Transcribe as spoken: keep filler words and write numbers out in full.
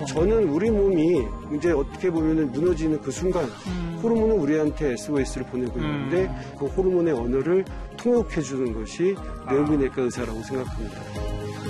저는 우리 몸이 이제 어떻게 보면은 무너지는 그 순간 음. 호르몬은 우리한테 에스오에스를 보내고 있는데 음. 그 호르몬의 언어를 통역해 주는 것이 내분비내과 의사라고 생각합니다.